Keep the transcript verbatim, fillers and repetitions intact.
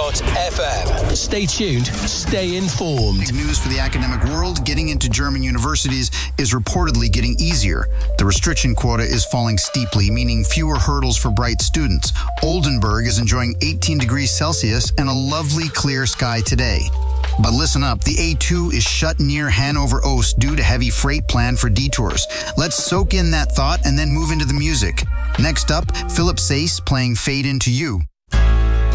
dot f m. Stay tuned, stay informed. Big news for the academic world. Getting into German universities is reportedly getting easier. The restriction quota is falling steeply, meaning fewer hurdles for bright students. Oldenburg is enjoying eighteen degrees Celsius and a lovely clear sky today. But listen up, the A two is shut near Hanover Ost due to heavy freight planned for detours. Let's soak in that thought and then move into the music. Next up, Philip Sayce playing Fade Into You.